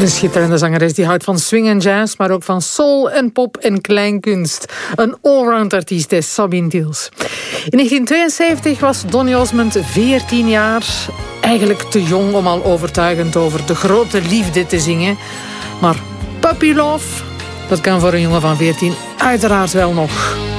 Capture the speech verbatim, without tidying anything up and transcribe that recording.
Een schitterende zangeres die houdt van swing en jazz, maar ook van soul en pop en kleinkunst. Een allround artiest is Sabine Diels. In negentien tweeënzeventig was Donny Osmond veertien jaar. Eigenlijk te jong om al overtuigend over de grote liefde te zingen. Maar Puppy Love, dat kan voor een jongen van veertien uiteraard wel nog.